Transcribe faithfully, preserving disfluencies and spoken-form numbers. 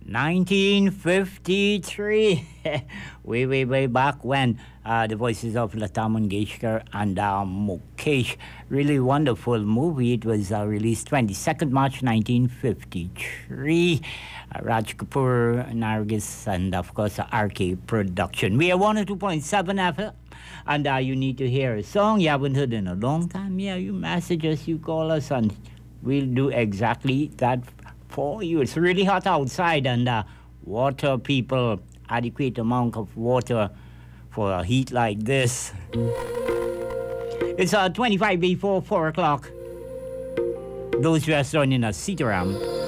nineteen fifty-three. way, way, way back when uh, the voices of Lata Mangeshkar and uh, Mukesh. Really wonderful movie. It was uh, released twenty-second March nineteen fifty-three. Uh, Raj Kapoor, Nargis, and of course, uh, R K production. We are one oh two point seven F M. And uh, you need to hear a song you haven't heard in a long time. Yeah, you message us, you call us, and we'll do exactly that for you. It's really hot outside, and uh, water, people, adequate amount of water for a heat like this. It's uh, twenty-five before four o'clock. Those who are joining us, Sitaram.